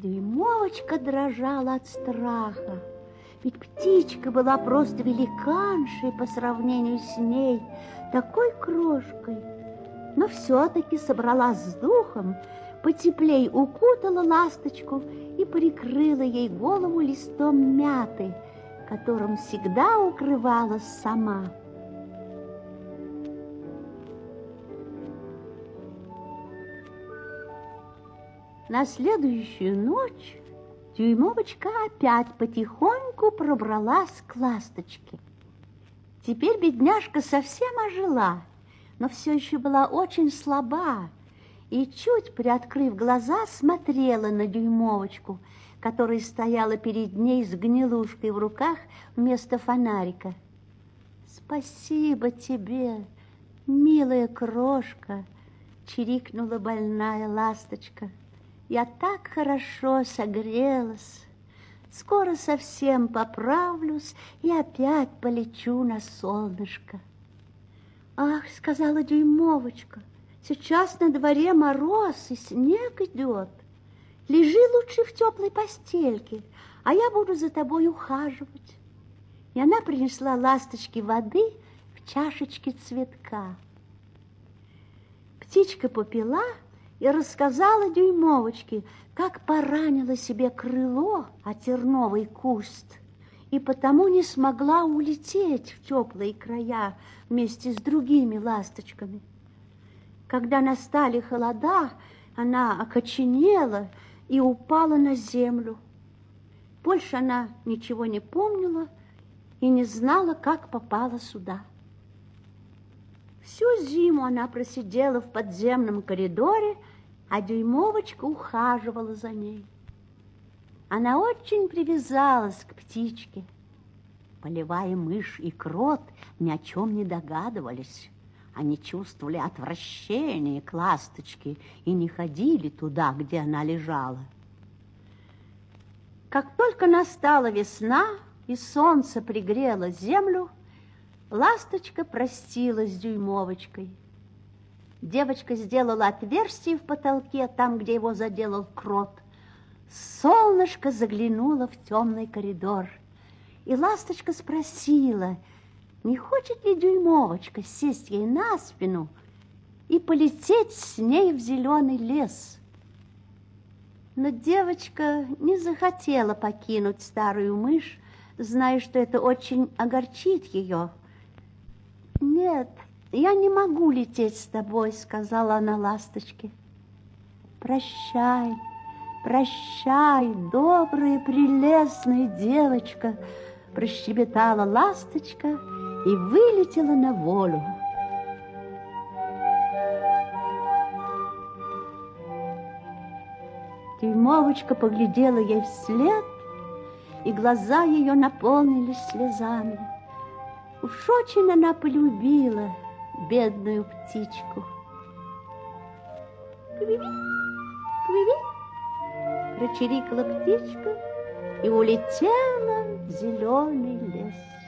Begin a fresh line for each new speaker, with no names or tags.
Дюймовочка дрожала от страха, ведь птичка была просто великаншей по сравнению с ней, такой крошкой. Но все-таки собралась с духом, потеплей укутала ласточку и прикрыла ей голову листом мяты, которым всегда укрывалась сама. На следующую ночь Дюймовочка опять потихоньку пробралась к ласточке. Теперь бедняжка совсем ожила, но все еще была очень слаба и, чуть приоткрыв глаза, смотрела на Дюймовочку, которая стояла перед ней с гнилушкой в руках вместо фонарика. «Спасибо тебе, милая крошка!» — чирикнула больная ласточка. «Я так хорошо согрелась. Скоро совсем поправлюсь и опять полечу на солнышко». «Ах, — сказала Дюймовочка, — сейчас на дворе мороз и снег идет. Лежи лучше в теплой постельке, а я буду за тобой ухаживать». И она принесла ласточке воды в чашечке цветка. Птичка попила и рассказала Дюймовочке, как поранила себе крыло о терновый куст, и потому не смогла улететь в теплые края вместе с другими ласточками. Когда настали холода, она окоченела и упала на землю. Больше она ничего не помнила и не знала, как попала сюда. Всю зиму она просидела в подземном коридоре, а Дюймовочка ухаживала за ней. Она очень привязалась к птичке. Полевая мышь и крот ни о чем не догадывались. Они чувствовали отвращение к ласточке и не ходили туда, где она лежала. Как только настала весна и солнце пригрело землю, ласточка простилась с Дюймовочкой. Девочка сделала отверстие в потолке, там, где его заделал крот. Солнышко заглянуло в темный коридор, и ласточка спросила, не хочет ли Дюймовочка сесть ей на спину и полететь с ней в зеленый лес. Но девочка не захотела покинуть старую мышь, зная, что это очень огорчит ее. «Нет, я не могу лететь с тобой», — сказала она ласточке. «Прощай, прощай, добрая, прелестная девочка», — прощебетала ласточка и вылетела на волю. Дюймовочка поглядела ей вслед, и глаза ее наполнились слезами. Уж очень она полюбила бедную птичку. «Кви-ви, кви-ви», прочирикала птичка и улетела в зеленый лес.